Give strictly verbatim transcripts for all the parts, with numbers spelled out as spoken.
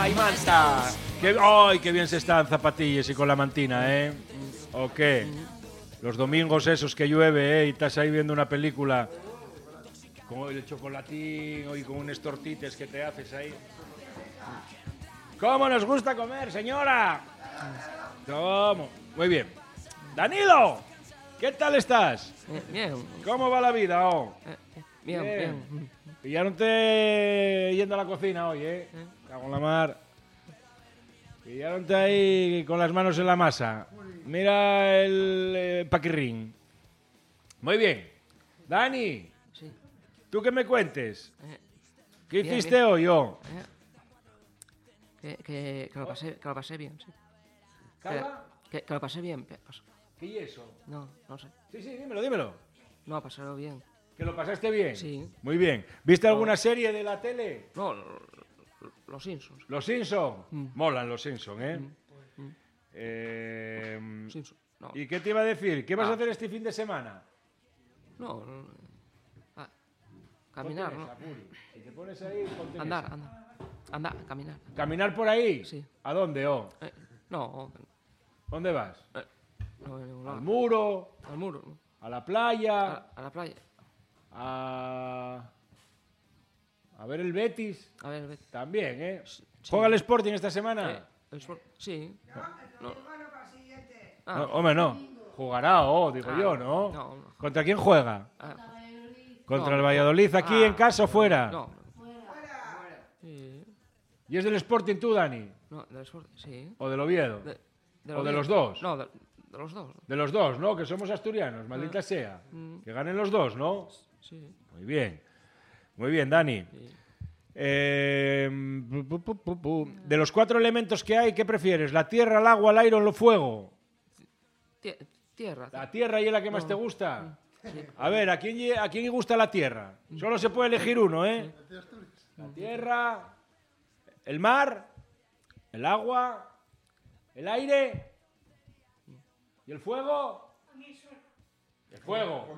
¡Ay, Manta! ¡Qué, ¡Ay, qué bien se está en zapatillas y con la mantina, eh! ¿O qué? Los domingos esos que llueve, eh, y estás ahí viendo una película con el chocolatín y con unos tortites que te haces ahí. ¿Cómo nos gusta comer, señora? ¿Cómo? Muy bien. ¡Danilo! ¿Qué tal estás? Eh, bien. ¿Cómo va la vida, oh? Eh, eh, bien, Bien. bien. Pillaronte yendo a la cocina hoy, ¿eh? Cago en la mar. Pillaronte ahí con las manos en la masa. Mira el eh, paquirrín. Muy bien. Dani, Sí. ¿tú qué me cuentes? Eh, ¿Qué bien, hiciste bien. hoy, oh? eh, que, que, que, lo pasé, que lo pasé bien, sí. ¿Calma? Que, que lo pasé bien. pe- pas- ¿Qué es eso? No, no sé. Sí, sí, dímelo, dímelo. No, pasarlo bien. ¿Que lo pasaste bien? Sí. Muy bien. ¿Viste No. alguna serie de la tele? No, lo- lo- los Simpsons. Los Simpson. Mm. Molan los Simpson, ¿eh? Mm. Eh, Simpsons. No, ¿Y qué te iba a decir? ¿Qué vas a Ah. hacer este fin de semana? no, no, no. Ah, caminar, Ponte en ¿no? esa, Puri. Si te pones ahí, ponte en Andar, esa. andar. Andar, caminar. ¿Caminar por ahí? Sí. ¿A dónde, oh? Eh, no, ¿Dónde vas? eh, no, en ningún ¿Al lado. muro? Al muro, ¿no? ¿A la A, playa? a la playa. ¿A... ¿A ver el Betis? A ver, vete. También, ¿eh? Sí. ¿Juega el Sporting esta semana? Eh, el sport- sí. No. No, Ah, hombre, no. Jugará, oh, digo Ah, yo, ¿no? no, no. ¿Contra quién juega? ah, ¿Contra No, el no. Valladolid aquí Ah, en casa o fuera? no. Sí. ¿Y es del Sporting tú, Dani? No, del sport, sí. ¿O del Oviedo? De, de ¿O de Oviedo. los dos? No, de, de los dos. De los dos, ¿no? Que somos asturianos, maldita sea. Mm. Que ganen los dos, ¿no? Sí. Muy bien. Muy bien, Dani. sí. Eh, pu, pu, pu, pu. De los cuatro elementos que hay, ¿qué prefieres? ¿La tierra, el agua, el aire o el fuego? Tie- tierra. La tierra y es la que más No. te gusta. Sí. A ver, ¿a quién, lle- ¿a quién le gusta la tierra? Solo se puede elegir uno, ¿eh? La tierra, el mar, el agua, el aire y el fuego. El fuego.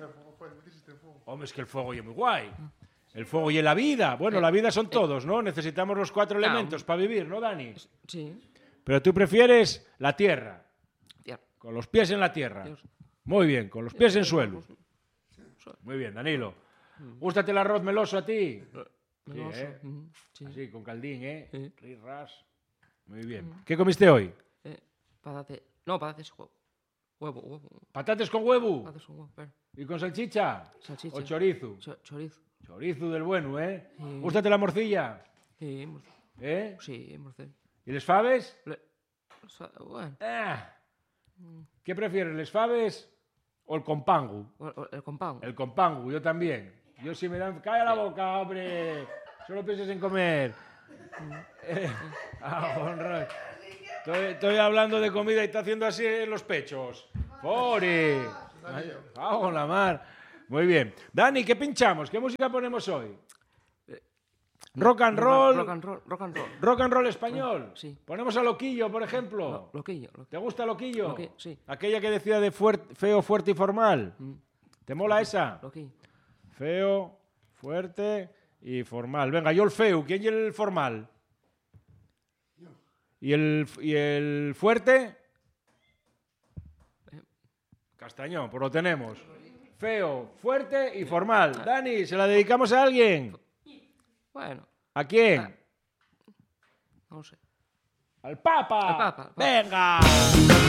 Hombre, es que el fuego y es muy guay. El fuego y la vida. Bueno, la vida son todos, ¿no? Necesitamos los cuatro Claro. elementos para vivir, ¿no, Dani? Sí. Pero tú prefieres la tierra, Tierra. con los pies en la tierra. Dios. Muy bien, con los pies en suelo. Suelo. Muy bien, Danilo. ¿Gústate el arroz meloso a ti? Meloso. ¿eh? Mm, sí. Así, con caldín, ¿eh? Sí. Ris, ras. Muy bien. ¿Qué comiste hoy? Eh, patates. No, patates huevo. Huevo, huevo. ¿Patates con huevo? Patates con huevo. pero- ¿Y con salchicha? Salchicha. ¿O chorizo? Cho- chorizo. Chorizo del bueno, ¿eh? Sí. ¿Gústate la morcilla? Sí, morcilla. ¿Eh? Sí, morcilla. ¿Y les faves? Le- o sea, Bueno, Ah. ¿Qué prefieres, les faves o el compangu? o- o- el compound. El compangu, yo también. Yo si me dan... ¡Calla la boca, hombre! Solo pienses en comer. Eh, ah, honra. Estoy, estoy hablando de comida y está haciendo así en los pechos. ¡Fori! ¡Cago en la mar! Muy bien. Dani, ¿qué pinchamos? ¿Qué música ponemos hoy? Rock and roll. Rock and roll. Rock and roll. Rock and roll español. Sí. Ponemos a Loquillo, por ejemplo. Lo- Loquillo. lo- ¿Te gusta Loquillo? Loqui- sí. Aquella que decía de fuer- feo, fuerte y formal. Mm, ¿Te mola esa? Loquillo. Feo, fuerte y formal. Venga, yo el feo. ¿Quién es el formal? ¿Y el, y el fuerte? Castañón, pues lo tenemos. Feo, fuerte y formal. Dani, ¿se la dedicamos a alguien? Bueno, ¿A quién? no sé. ¡Al Papa! Al Papa, al Papa. ¡Venga!